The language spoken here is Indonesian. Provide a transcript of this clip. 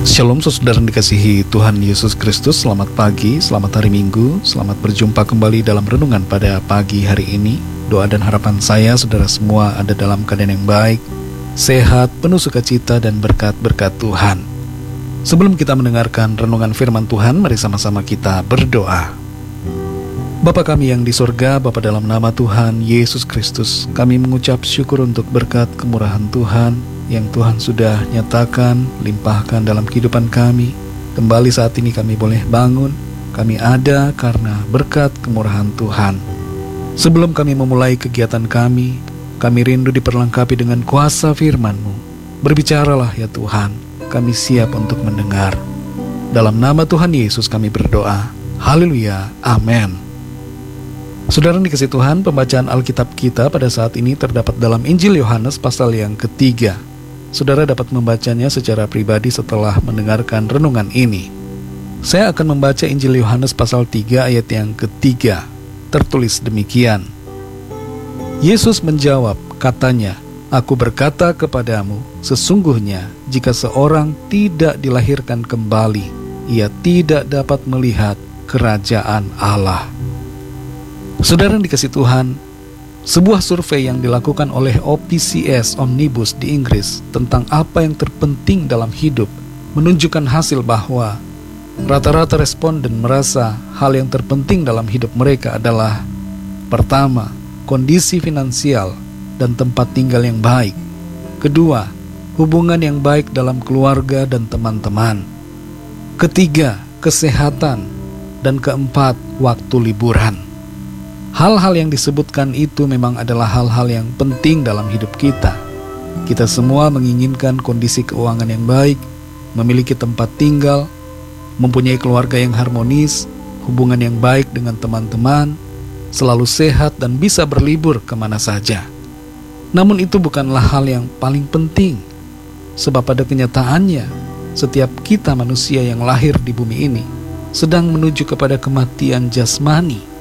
Shalom saudara yang dikasihi Tuhan Yesus Kristus. Selamat pagi, selamat hari Minggu. Selamat berjumpa kembali dalam renungan pada pagi hari ini. Doa dan harapan saya saudara semua ada dalam keadaan yang baik, sehat, penuh sukacita dan berkat-berkat Tuhan. Sebelum kita mendengarkan renungan firman Tuhan, mari sama-sama kita berdoa. Bapa kami yang di sorga, Bapa dalam nama Tuhan Yesus Kristus, kami mengucap syukur untuk berkat kemurahan Tuhan yang Tuhan sudah nyatakan, limpahkan dalam kehidupan kami. Kembali saat ini kami boleh bangun, kami ada karena berkat kemurahan Tuhan. Sebelum kami memulai kegiatan kami rindu diperlengkapi dengan kuasa firman-Mu. Berbicaralah ya Tuhan, kami siap untuk mendengar. Dalam nama Tuhan Yesus kami berdoa. Haleluya, amin. Saudara yang dikasihi Tuhan, pembacaan Alkitab kita pada saat ini terdapat dalam Injil Yohanes pasal yang ketiga. Saudara dapat membacanya secara pribadi setelah mendengarkan renungan ini. Saya akan membaca Injil Yohanes pasal 3 ayat yang ketiga. Tertulis demikian. Yesus menjawab, katanya, "Aku berkata kepadamu, sesungguhnya jika seorang tidak dilahirkan kembali, ia tidak dapat melihat kerajaan Allah." Saudara yang dikasihi Tuhan, sebuah survei yang dilakukan oleh OPCS Omnibus di Inggris tentang apa yang terpenting dalam hidup menunjukkan hasil bahwa rata-rata responden merasa hal yang terpenting dalam hidup mereka adalah: pertama, kondisi finansial dan tempat tinggal yang baik; kedua, hubungan yang baik dalam keluarga dan teman-teman; ketiga, kesehatan; dan keempat, waktu liburan. Hal-hal yang disebutkan itu memang adalah hal-hal yang penting dalam hidup kita. Kita semua menginginkan kondisi keuangan yang baik, memiliki tempat tinggal, mempunyai keluarga yang harmonis, hubungan yang baik dengan teman-teman, selalu sehat dan bisa berlibur kemana saja. Namun itu bukanlah hal yang paling penting, sebab pada kenyataannya, setiap kita manusia yang lahir di bumi ini sedang menuju kepada kematian jasmani.